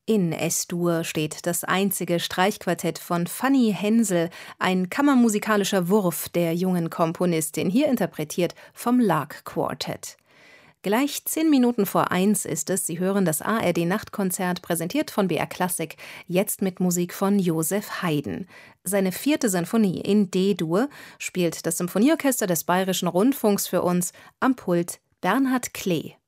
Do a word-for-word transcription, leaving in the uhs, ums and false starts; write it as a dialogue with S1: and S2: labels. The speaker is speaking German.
S1: In Es-Dur steht das einzige Streichquartett von Fanny Hensel, ein kammermusikalischer Wurf der jungen Komponistin, hier interpretiert vom Lark Quartet. Gleich zehn Minuten vor eins ist es. Sie hören das A R D-Nachtkonzert, präsentiert von B R Klassik, jetzt mit Musik von Joseph Haydn. Seine vierte Sinfonie in D-Dur spielt das Symphonieorchester des Bayerischen Rundfunks für uns, am Pult Bernhard Klee.